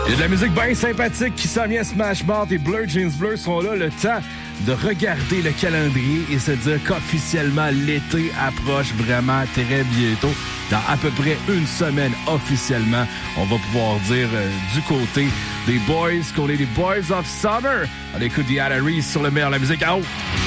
Il y a de la musique bien sympathique qui s'en vient. Smash Mouth et Blur Jeans Bleu sont là. Le temps de regarder le calendrier et se dire qu'officiellement, l'été approche vraiment très bientôt. Dans à peu près une semaine, officiellement, on va pouvoir dire du côté des boys qu'on est les Boys of Summer. On écoute The Adder Reese sur le meilleur de la musique. Oh!